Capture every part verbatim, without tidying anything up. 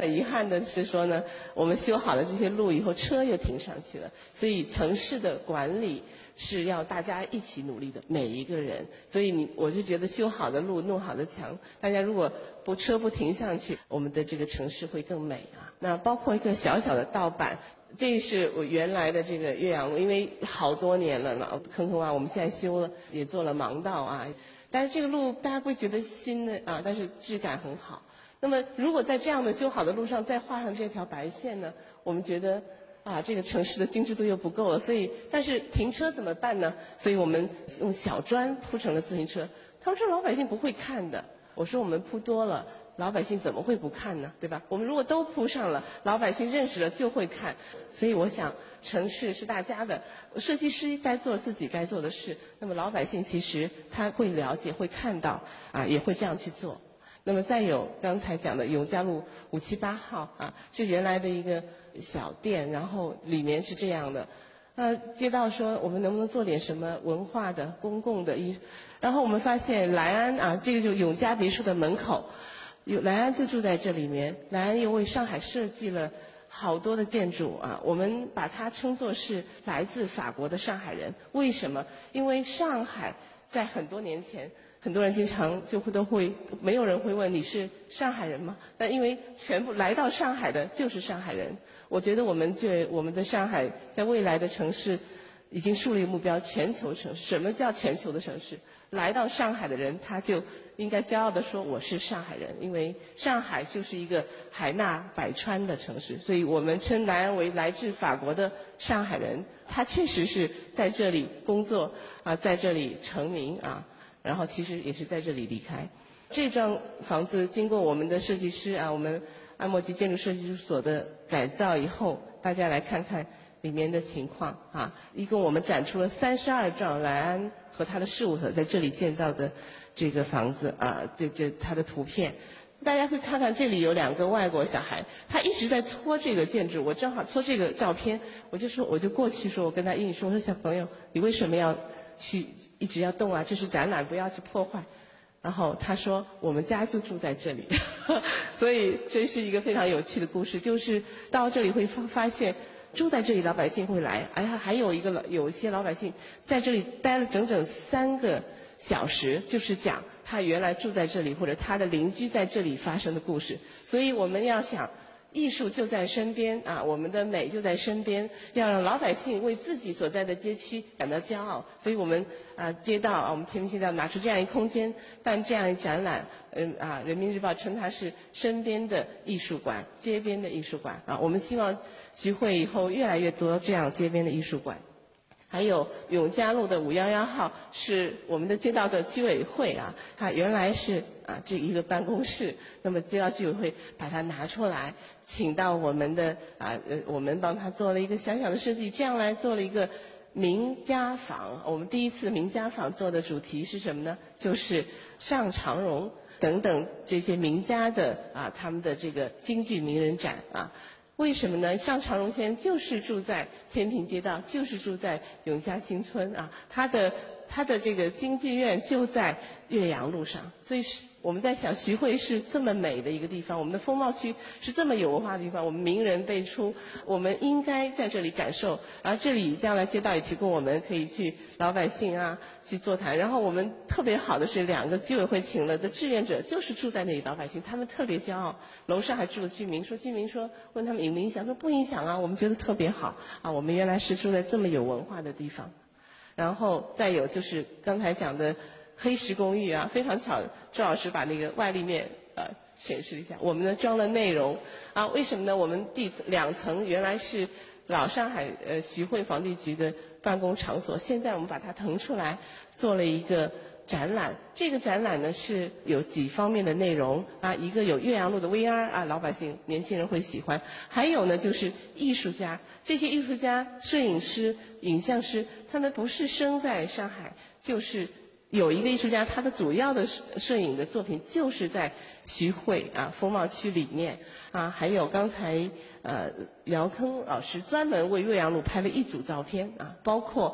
很遗憾的是说呢，我们修好了这些路以后，车又停上去了。所以城市的管理是要大家一起努力的，每一个人。所以你我就觉得修好的路，弄好的墙，大家如果不车不停上去，我们的这个城市会更美啊。那包括一个小小的盗版。这是我原来的这个岳阳路，因为好多年了呢，坑坑洼，我们现在修了，也做了盲道啊。但是这个路大家不会觉得新的啊，但是质感很好。那么如果在这样的修好的路上再画上这条白线呢，我们觉得啊，这个城市的精致度又不够了。所以，但是停车怎么办呢？所以我们用小砖铺成了自行车。他们说老百姓不会看的，我说我们铺多了。老百姓怎么会不看呢？对吧？我们如果都铺上了，老百姓认识了就会看。所以我想，城市是大家的，设计师该做自己该做的事。那么老百姓其实他会了解、会看到啊，也会这样去做。那么再有刚才讲的永嘉路五七八号啊，是原来的一个小店，然后里面是这样的。呃，街道说我们能不能做点什么文化的、公共的一，然后我们发现莱安啊，这个就是永嘉别墅的门口。有莱安就住在这里面，莱安又为上海设计了好多的建筑啊，我们把它称作是来自法国的上海人。为什么？因为上海在很多年前，很多人经常就会都会，没有人会问你是上海人吗？但因为全部来到上海的就是上海人。我觉得我们就我们的上海在未来的城市已经树立目标，全球城市。什么叫全球的城市？来到上海的人，他就应该骄傲地说我是上海人，因为上海就是一个海纳百川的城市，所以我们称莱安为来自法国的上海人。他确实是在这里工作啊，在这里成名啊，然后其实也是在这里离开。这幢房子经过我们的设计师啊，我们安墨吉建筑设计事务所的改造以后，大家来看看里面的情况啊。一共我们展出了三十二幢莱安和他的事务所在这里建造的这个房子啊，这这他的图片。大家可以看看，这里有两个外国小孩，他一直在搓这个建筑。我正好搓这个照片，我就说，我就过去说，我跟他英语说，我说小朋友，你为什么要去一直要动啊？这是展览，不要去破坏。然后他说我们家就住在这里所以这是一个非常有趣的故事，就是到这里会发发现住在这里老百姓会来，哎呀，还有一个老有一些老百姓在这里待了整整三个小时，就是讲他原来住在这里或者他的邻居在这里发生的故事。所以我们要想艺术就在身边啊，我们的美就在身边，要让老百姓为自己所在的街区感到骄傲。所以我们啊，街道啊，我们天平街道拿出这样一空间，办这样一展览，嗯啊，人民日报称它是身边的艺术馆，街边的艺术馆啊。我们希望集会以后越来越多这样街边的艺术馆。还有永嘉路的五一一号是我们的街道的居委会啊，它原来是啊这一个办公室，那么街道居委会把它拿出来，请到我们的啊呃我们帮他做了一个小小的设计，这样来做了一个名家坊。我们第一次名家坊做的主题是什么呢？就是上长荣等等这些名家的啊他们的这个京剧名人展啊。为什么呢？上长荣先生就是住在天平街道，就是住在永嘉新村啊，他的他的这个京剧院就在岳阳路上。所以是我们在想，徐汇是这么美的一个地方，我们的风貌区是这么有文化的地方，我们名人辈出，我们应该在这里感受。而这里将来街道也提供我们可以去老百姓啊去座谈。然后我们特别好的是两个居委会请了的志愿者就是住在那里，老百姓他们特别骄傲。楼上还住了居民，说居民说问他们影不影响，说不影响啊，我们觉得特别好啊，我们原来是住在这么有文化的地方。然后再有就是刚才讲的黑石公寓啊，非常巧，周老师把那个外立面呃显示一下，我们呢装了内容啊。为什么呢？我们地两层原来是老上海呃徐汇房地局的办公场所，现在我们把它腾出来做了一个展览。这个展览呢是有几方面的内容啊，一个有岳阳路的 V R 啊，老百姓年轻人会喜欢，还有呢就是艺术家，这些艺术家、摄影师、影像师，他们不是生在上海，就是有一个艺术家，他的主要的摄影的作品就是在徐汇啊风貌区里面啊。还有刚才呃姚坑老师专门为岳阳路拍了一组照片啊，包括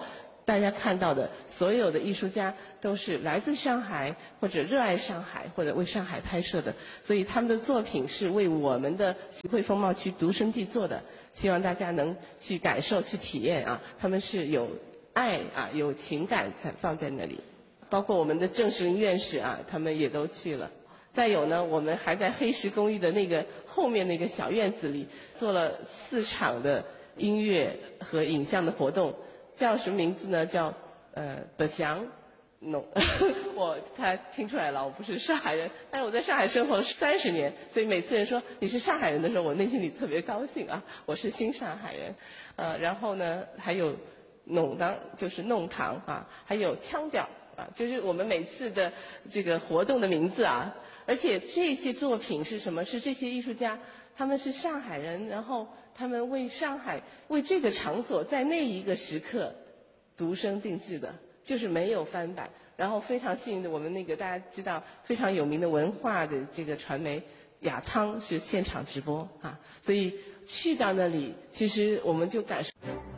大家看到的所有的艺术家都是来自上海，或者热爱上海，或者为上海拍摄的，所以他们的作品是为我们的徐汇风貌区独生地做的，希望大家能去感受、去体验啊，他们是有爱啊，有情感才放在那里。包括我们的郑世林院士啊，他们也都去了。再有呢，我们还在黑石公寓的那个后面那个小院子里做了四场的音乐和影像的活动。叫什么名字呢？叫呃德祥农。我他听出来了，我不是上海人，但是我在上海生活了三十年，所以每次人说你是上海人的时候，我内心里特别高兴啊，我是新上海人。呃，然后呢，还有弄堂，就是弄堂啊，还有腔调啊，就是我们每次的这个活动的名字啊。而且这些作品是什么？是这些艺术家，他们是上海人，然后他们为上海、为这个场所在那一个时刻独生定制的，就是没有翻版。然后非常幸运的，我们那个大家知道非常有名的文化的这个传媒雅仓是现场直播啊，所以去到那里，其实我们就感受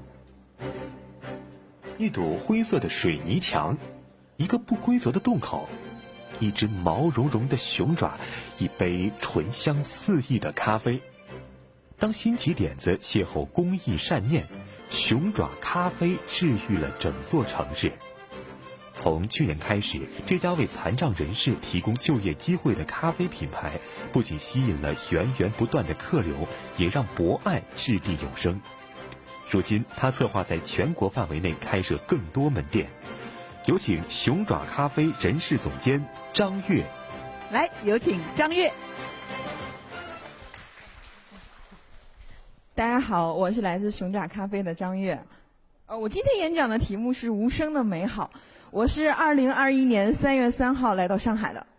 一堵灰色的水泥墙，一个不规则的洞口。一只毛茸茸的熊爪，一杯醇香四溢的咖啡。当新奇点子邂逅工艺善念，熊爪咖啡治愈了整座城市。从去年开始，这家为残障人士提供就业机会的咖啡品牌，不仅吸引了源源不断的客流，也让博爱掷地有声。如今，他策划在全国范围内开设更多门店。有请熊爪咖啡人事总监张悦。 来，有请张悦。大家好，我是来自熊爪咖啡的张悦。呃，我今天演讲的题目是无声的美好。我是二零二一年三月三号来到上海的。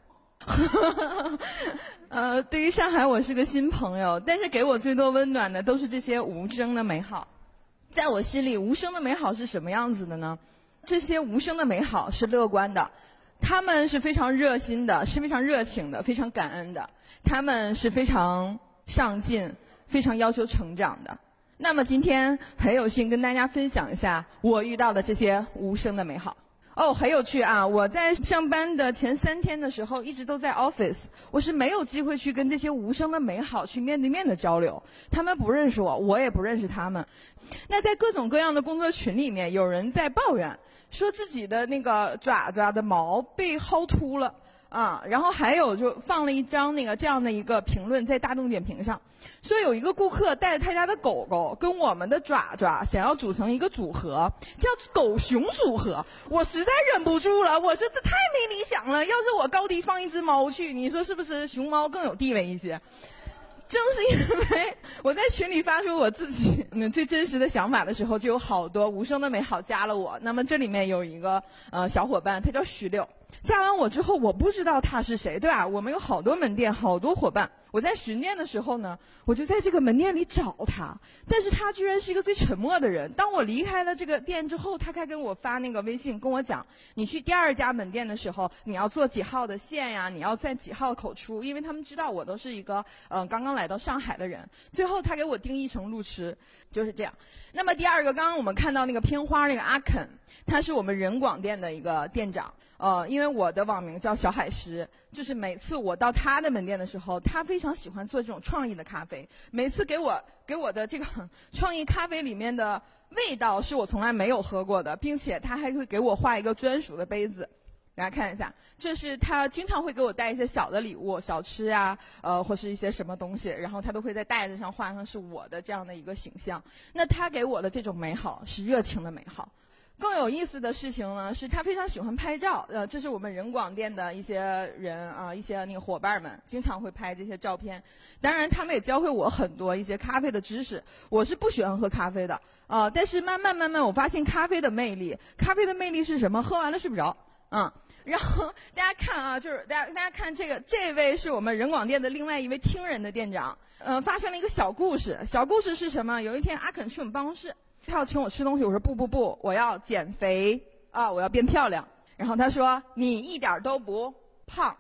呃，对于上海我是个新朋友，但是给我最多温暖的都是这些无声的美好。在我心里，无声的美好是什么样子的呢？这些无声的美好是乐观的，他们是非常热心的，是非常热情的，非常感恩的，他们是非常上进，非常要求成长的。那么今天很有幸跟大家分享一下我遇到的这些无声的美好。哦，很有趣啊！我在上班的前三天的时候一直都在 office， 我是没有机会去跟这些无声的美好去面对面的交流，他们不认识我，我也不认识他们。那在各种各样的工作群里面，有人在抱怨说自己的那个爪爪的毛被薅秃了啊，然后还有就放了一张那个这样的一个评论在大众点评上，说有一个顾客带着他家的狗狗跟我们的爪爪想要组成一个组合，叫狗熊组合。我实在忍不住了，我说这太没理想了，要是我高低放一只猫去，你说是不是熊猫更有地位一些？正是因为我在群里发出我自己嗯最真实的想法的时候，就有好多无声的美好加了我。那么这里面有一个呃小伙伴，他叫徐六。加完我之后，我不知道他是谁，对吧？我们有好多门店，好多伙伴。我在巡店的时候呢，我就在这个门店里找他，但是他居然是一个最沉默的人。当我离开了这个店之后，他还跟我发那个微信，跟我讲，你去第二家门店的时候，你要做几号的线呀？你要在几号口出？因为他们知道我都是一个呃刚刚来到上海的人。最后他给我定义成路痴，就是这样。那么第二个，刚刚我们看到那个片花那个阿肯，他是我们人广店的一个店长。呃，因为我的网名叫小海狮，就是每次我到他的门店的时候，他非常喜欢做这种创意的咖啡。每次给我给我的这个创意咖啡里面的味道是我从来没有喝过的，并且他还会给我画一个专属的杯子。大家看一下，这是他经常会给我带一些小的礼物，小吃啊，呃，或是一些什么东西，然后他都会在袋子上画上是我的这样的一个形象。那他给我的这种美好是热情的美好。更有意思的事情呢，是他非常喜欢拍照，呃，这是我们人广店的一些人啊，一些那个伙伴们经常会拍这些照片。当然，他们也教会我很多一些咖啡的知识。我是不喜欢喝咖啡的，呃，但是慢慢慢慢，我发现咖啡的魅力，咖啡的魅力是什么？喝完了睡不着，嗯。然后大家看啊，就是大家大家看这个，这位是我们人广店的另外一位听人的店长，呃，发生了一个小故事。小故事是什么？有一天阿肯去我们办公室。他要请我吃东西，我说不不不，我要减肥啊，我要变漂亮。然后他说你一点都不胖。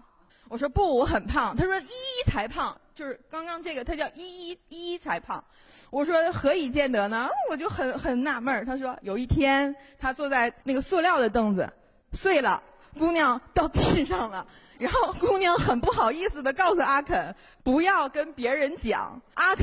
我说不，我很胖。他说依依才胖，就是刚刚这个，他叫依依依依才胖。我说何以见得呢？我就很很纳闷儿。他说有一天他坐在那个塑料的凳子碎了，姑娘到地上了，然后姑娘很不好意思的告诉阿肯不要跟别人讲。阿肯